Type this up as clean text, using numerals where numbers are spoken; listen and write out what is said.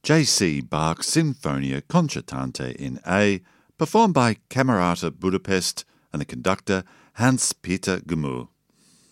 J.C. Bach's Sinfonia Concertante in A, performed by Camerata Budapest and the conductor Hans-Peter Gmuhl.